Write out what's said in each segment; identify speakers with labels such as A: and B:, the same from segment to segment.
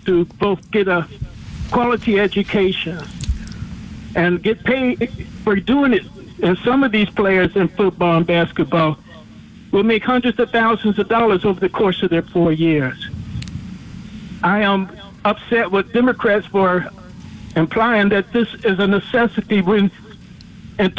A: to both get a quality education and get paid for doing it. And some of these players in football and basketball will make hundreds of thousands of dollars over the course of their 4 years. I am upset with Democrats for implying that this is a necessity when in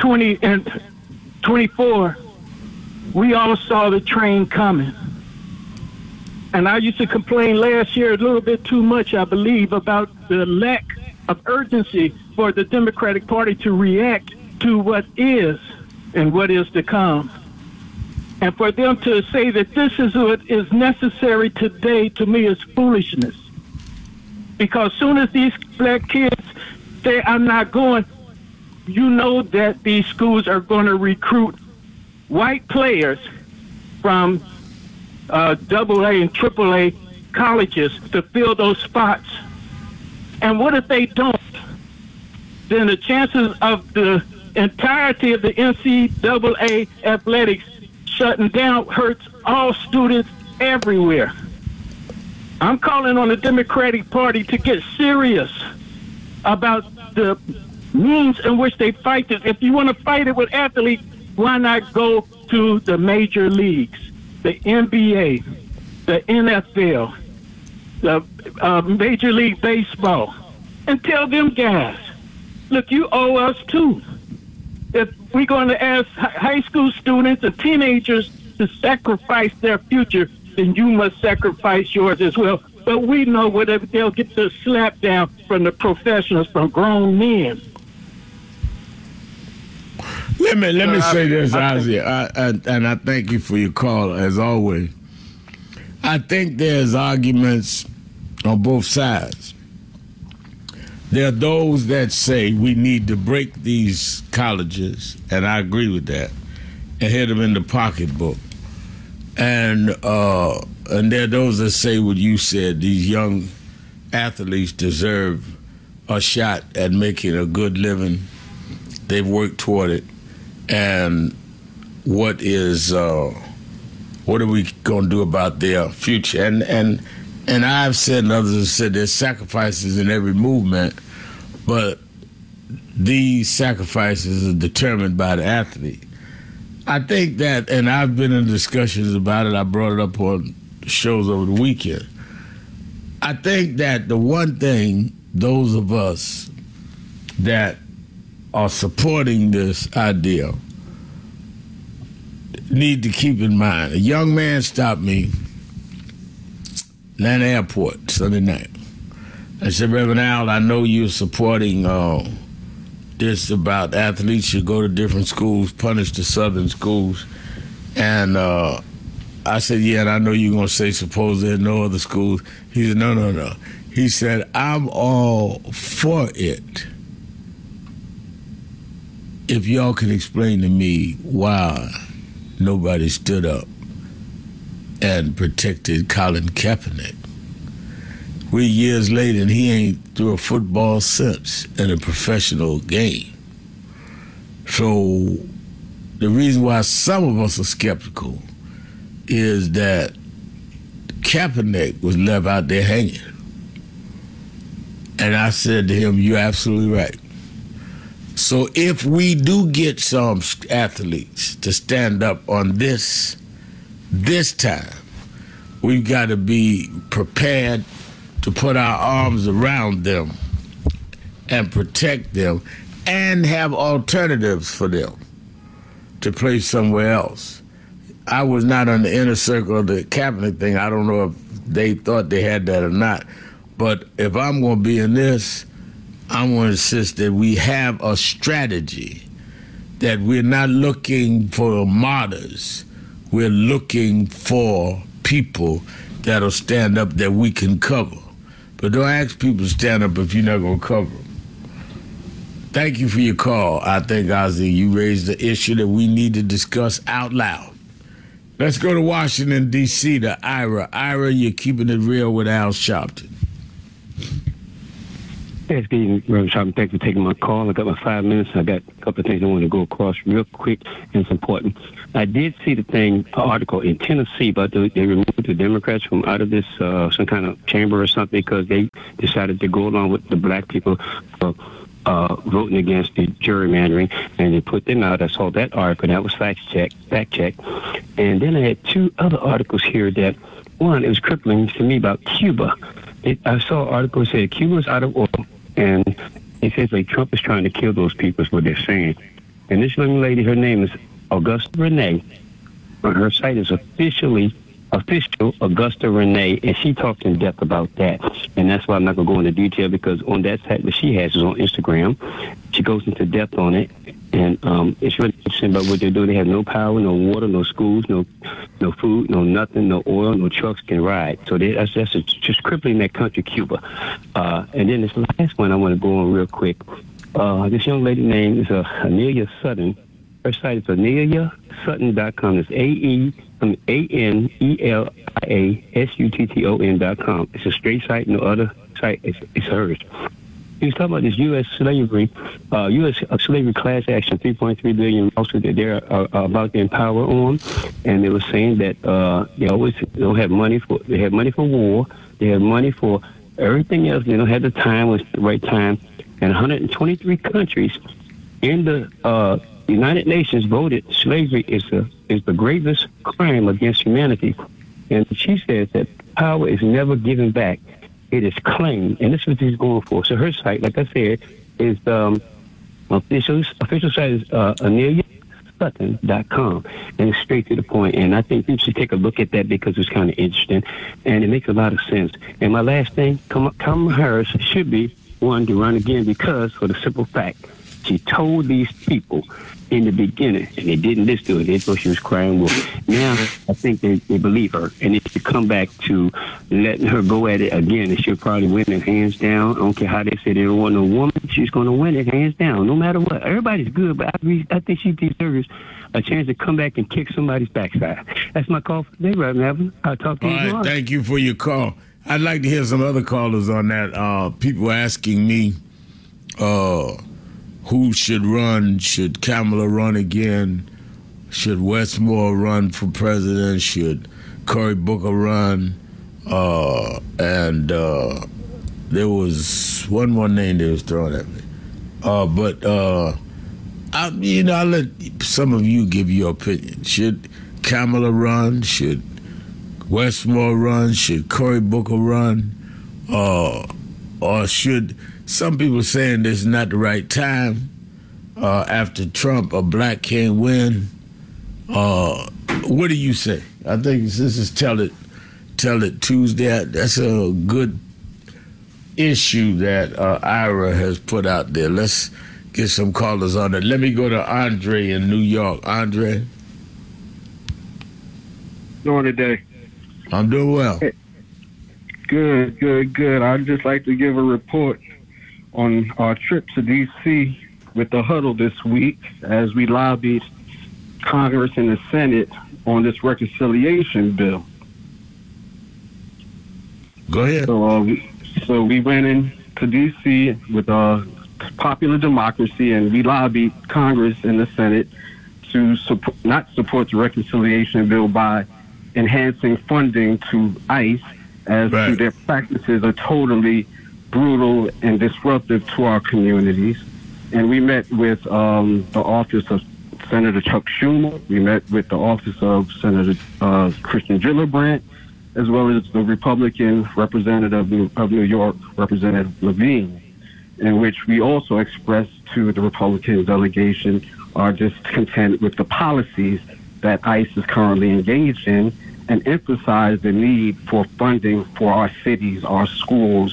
A: 2024 we all saw the train coming. And I used to complain last year a little bit too much, I believe, about the lack of urgency for the Democratic Party to react to what is and what is to come. And for them to say that this is what is necessary today, to me, is foolishness. Because soon as these black kids say, I'm not going, you know that these schools are going to recruit white players from AA and AAA colleges to fill those spots. And what if they don't? Then the chances of the entirety of the NCAA athletics shutting down hurts all students everywhere. I'm calling on the Democratic Party to get serious about the means in which they fight this. If you want to fight it with athletes, why not go to the major leagues, the NBA, the NFL, the Major League Baseball, and tell them guys, look, you owe us too. If we're going to ask high school students and teenagers to sacrifice their future, then you must sacrifice yours as well. But we know whatever they'll get the slap down from the professionals, from grown men.
B: Let me say this, Ozzy, and I thank you for your call as always. I think there's arguments on both sides. There are those that say we need to break these colleges, and I agree with that, and hit them in the pocketbook. And there are those that say what you said, these young athletes deserve a shot at making a good living. They've worked toward it. And what are we going to do about their future? And I've said, and others have said, there's sacrifices in every movement, but these sacrifices are determined by the athlete. I think that, and I've been in discussions about it, I brought it up on shows over the weekend. I think that the one thing those of us that are supporting this idea need to keep in mind. A young man stopped me in an airport Sunday night. I said, Reverend Al, I know you're supporting this about athletes should go to different schools, punish the southern schools. And I said, yeah, and I know you're going to say suppose there are no other schools. He said, no. He said, I'm all for it if y'all can explain to me why nobody stood up and protected Colin Kaepernick. We're years later, and he ain't threw a football since in a professional game. So the reason why some of us are skeptical is that Kaepernick was left out there hanging. And I said to him, you're absolutely right. So if we do get some athletes to stand up on this time, we've got to be prepared to put our arms around them and protect them and have alternatives for them to play somewhere else. I was not on the inner circle of the Kaepernick thing. I don't know if they thought they had that or not. But if I'm going to be in this, I'm going to insist that we have a strategy, that we're not looking for martyrs. We're looking for people that'll stand up that we can cover. But don't ask people to stand up if you're not going to cover them. Thank you for your call. I think, Ozzy, you raised the issue that we need to discuss out loud. Let's go to Washington, D.C., to Ira. Ira, you're keeping it real with Al Sharpton.
C: Yes, good evening, Reverend Sharp. Thanks for taking my call. I got my 5 minutes. I got a couple of things I want to go across real quick, and it's important. I did see the article in Tennessee about they removed the Democrats from out of this some kind of chamber or something because they decided to go along with the black people voting against the gerrymandering, and they put them out. I saw that article. That was fact check. And then I had two other articles here that, one, it was crippling to me about Cuba. I saw an article that said Cuba's out of oil, and it says like Trump is trying to kill those people is what they're saying. And this young lady, her name is Augusta Renee. Her site is official Augusta Renee, and she talks in depth about that. And that's why I'm not going to go into detail, because on that site that she has is on Instagram. She goes into depth on it, and it's really interesting about what they do. They have no power, no water, no schools, no food, no nothing, no oil, no trucks can ride. So that's just crippling that country, Cuba. And then this last one I want to go on real quick. This young lady name is Anelia Sutton. Her site is AneliaSutton.com. It's ANELIASUTTON.com. It's a straight site. No other site. It's hers. He was talking about this U.S. slavery, U.S. slavery class action, $3.3 billion lawsuit that they're about to empower on, and they were saying that they always don't have money for. They have money for war. They have money for everything else. They don't have the time. It's the right time. And 123 countries in the United Nations voted slavery is the gravest crime against humanity. And she says that power is never given back. It is claimed. And this is what she's going for. So her site, like I said, is official site is AneliaSutton.com. And it's straight to the point. And I think people should take a look at that because it's kind of interesting. And it makes a lot of sense. And my last thing, Kamala Harris should be one to run again because, for the simple fact, she told these people in the beginning, and they didn't listen to it. They thought she was crying wolf. Now, I think they believe her, and if you come back to letting her go at it again, and she'll probably win it hands down. I don't care how they say they don't want no woman. She's going to win it hands down, no matter what. Everybody's good, but I think she deserves a chance to come back and kick somebody's backside. That's my call for today, Reverend Evan. I'll talk to you tomorrow.
B: All right, thank you for your call. I'd like to hear some other callers on that. People asking me, who should run? Should Kamala run again? Should Westmore run for president? Should Cory Booker run? And there was one more name they was throwing at me. I'll let some of you give your opinion. Should Kamala run? Should Westmore run? Should Cory Booker run? Or should... Some people saying this is not the right time. After Trump, a black can't win. What do you say? I think this is Tell It Tuesday. That's a good issue that Ira has put out there. Let's get some callers on it. Let me go to Andre in New York. Andre?
D: Doing today?
B: I'm doing well.
D: Good. I'd just like to give a report on our trip to D.C. with the huddle this week as we lobbied Congress and the Senate on this reconciliation bill.
B: Go ahead.
D: So we went into D.C. with popular democracy, and we lobbied Congress and the Senate to not support the reconciliation bill by enhancing funding to ICE as to their practices are totally brutal and disruptive to our communities. And we met with the office of Senator Chuck Schumer. We met with the office of Senator Christian Gillibrand, as well as the Republican representative of New York, Representative Levine, in which we also expressed to the Republican delegation our discontent with the policies that ICE is currently engaged in, and emphasize the need for funding for our cities, our schools,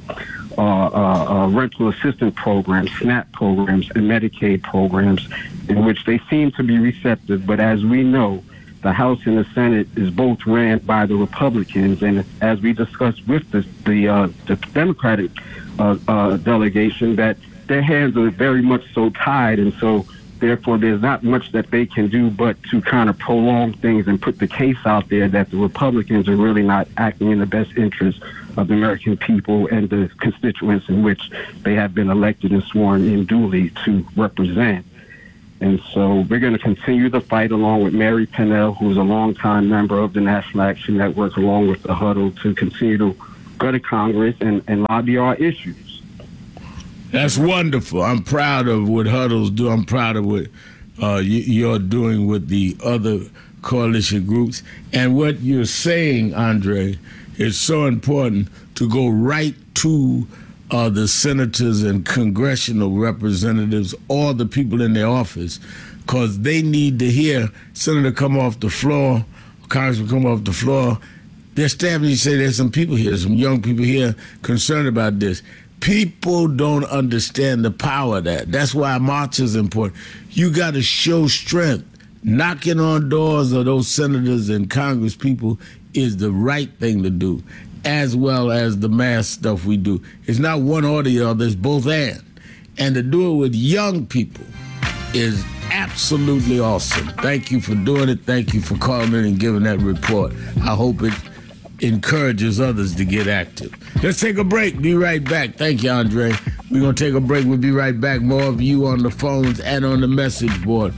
D: rental assistance programs, SNAP programs, and Medicaid programs, in which they seem to be receptive. But as we know, the House and the Senate is both ran by the Republicans, and as we discussed with the Democratic delegation, that their hands are very much so tied, and so therefore there's not much that they can do but to kind of prolong things and put the case out there that the Republicans are really not acting in the best interest of the American people and the constituents in which they have been elected and sworn in duly to represent. And so we're going to continue the fight along with Mary Pennell, who's a longtime member of the National Action Network, along with the Huddle, to continue to go to Congress and lobby our issues.
B: That's wonderful. I'm proud of what Huddles do. I'm proud of what you're doing with the other coalition groups. And what you're saying, Andre, is so important, to go right to the senators and congressional representatives, all the people in their office, because they need to hear Senator come off the floor, Congressman come off the floor. They're stabbing you, say there's some people here, some young people here concerned about this. People don't understand the power of that. That's why a march is important. You got to show strength. Knocking on doors of those senators and Congress people is the right thing to do, as well as the mass stuff we do. It's not one or the other, it's both and. And to do it with young people is absolutely awesome. Thank you for doing it. Thank you for calling in and giving that report. I hope it encourages others to get active. Let's take a break. Be right back. Thank you, Andre. We're going to take a break. We'll be right back. More of you on the phones and on the message board.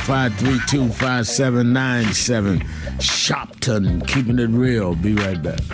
B: 1-877-532-5797. Shopton, keeping it real. Be right back.